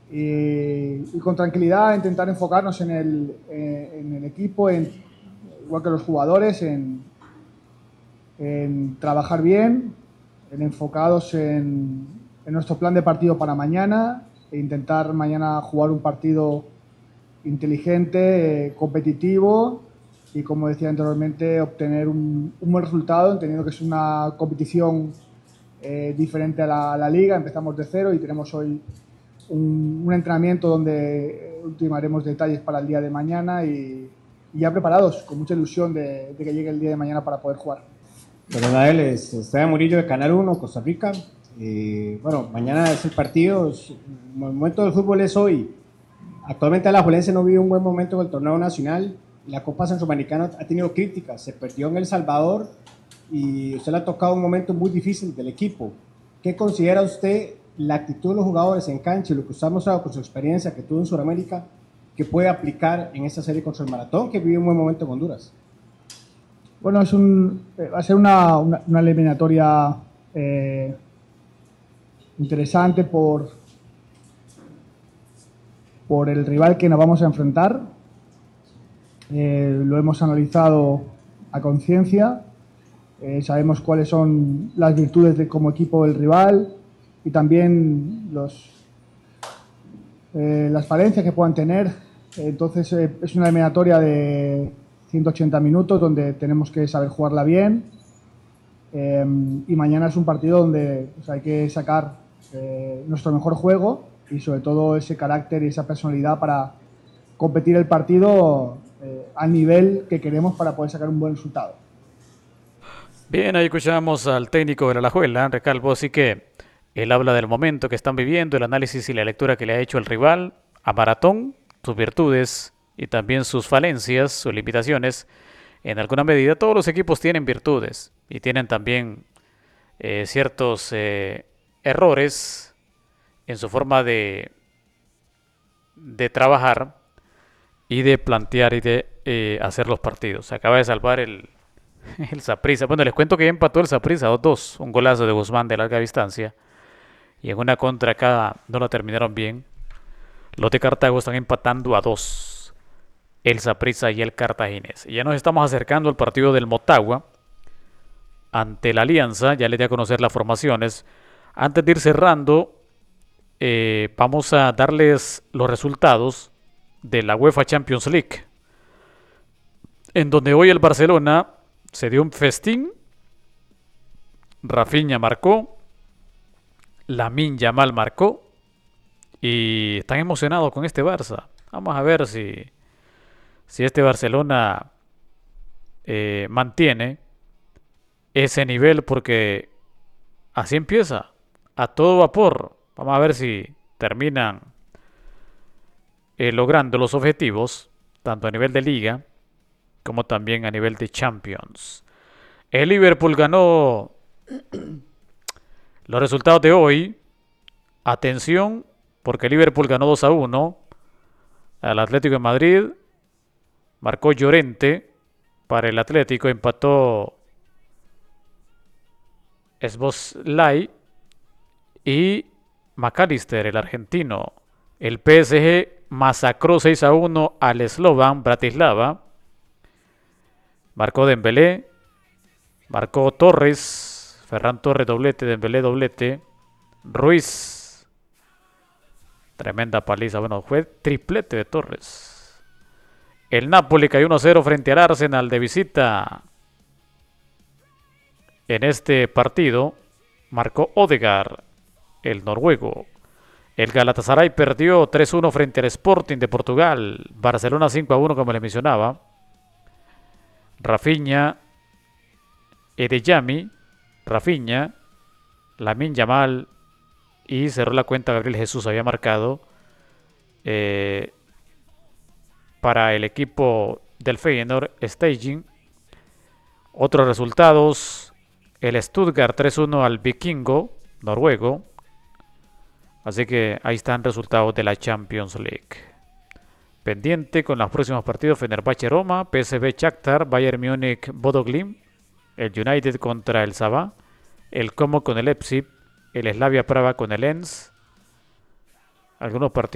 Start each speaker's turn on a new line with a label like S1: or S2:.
S1: y con tranquilidad intentar enfocarnos en el equipo, igual que los jugadores, en trabajar bien, en enfocados en nuestro plan de partido para mañana e intentar mañana jugar un partido inteligente, competitivo y, como decía anteriormente, obtener un buen resultado, entendiendo que es una competición diferente a la liga. Empezamos de cero y tenemos hoy un entrenamiento donde ultimaremos detalles para el día de mañana y ya preparados, con mucha ilusión de que llegue el día de mañana para poder jugar.
S2: Bueno, Nael, Esteban Murillo de Canal 1, Costa Rica. Bueno, mañana es el partido, el momento del fútbol es hoy. Actualmente Alajuelense no vive un buen momento en el torneo nacional. La Copa Centroamericana ha tenido críticas, se perdió en El Salvador y usted le ha tocado un momento muy difícil del equipo. ¿Qué considera usted la actitud de los jugadores en cancha y lo que usted ha mostrado con su experiencia que tuvo en Sudamérica que puede aplicar en esta serie contra el Maratón, que vive un buen momento en Honduras?
S1: Bueno, va a ser una eliminatoria interesante por el rival que nos vamos a enfrentar. Lo hemos analizado a conciencia. Sabemos cuáles son las virtudes como equipo del rival y también las falencias que puedan tener. Entonces es una eliminatoria de 180 minutos donde tenemos que saber jugarla bien, y mañana es un partido donde pues, hay que sacar nuestro mejor juego y sobre todo ese carácter y esa personalidad para competir el partido al nivel que queremos para poder sacar un buen resultado.
S3: Bien, ahí escuchamos al técnico de la Alajuela, Recalvo, así que él habla del momento que están viviendo, el análisis y la lectura que le ha hecho el rival a Maratón, sus virtudes y también sus falencias, sus limitaciones. En alguna medida todos los equipos tienen virtudes y tienen también ciertos errores en su forma de trabajar y de plantear y de hacer los partidos. Se acaba de salvar el Saprissa. Bueno, les cuento que ya empató el Saprissa 2-2, un golazo de Guzmán de larga distancia. Y en una contra acá no la terminaron bien. Los de Cartago están empatando a 2. El Saprissa y el Cartaginés. Y ya nos estamos acercando al partido del Motagua ante la Alianza. Ya les di a conocer las formaciones. Antes de ir cerrando, vamos a darles los resultados de la UEFA Champions League, en donde hoy el Barcelona se dio un festín. Rafinha marcó, Lamine Yamal marcó y están emocionados con este Barça. Vamos a ver si este Barcelona mantiene ese nivel, porque así empieza, a todo vapor. Vamos a ver si terminan logrando los objetivos, tanto a nivel de liga como también a nivel de Champions. El Liverpool ganó los resultados de hoy. Atención, porque Liverpool ganó 2-1 al Atlético de Madrid. Marcó Llorente para el Atlético, empató Szoboszlai y McAllister, el argentino. El PSG masacró 6-1 al Slovan Bratislava. Marcó Dembélé, marcó Torres, Ferran Torres doblete, Dembélé doblete, Ruiz, tremenda paliza, bueno, fue triplete de Torres. El Napoli cayó 1-0 frente al Arsenal de visita. En este partido marcó Odegaard, el noruego. El Galatasaray perdió 3-1 frente al Sporting de Portugal. Barcelona 5-1, como les mencionaba. Rafinha, Edeyami, Rafinha, Lamine Yamal y cerró la cuenta Gabriel Jesús. Había marcado para el equipo del Feyenoord Staging. Otros resultados: el Stuttgart 3-1 al Vikingo noruego. Así que ahí están resultados de la Champions League. Pendiente con los próximos partidos: Fenerbahce Roma, PSV Shakhtar, Bayern Múnich Bodo Glimt, el United contra el Sabah, el Como con el Leipzig, el Slavia Praga con el Lens. Algunos partidos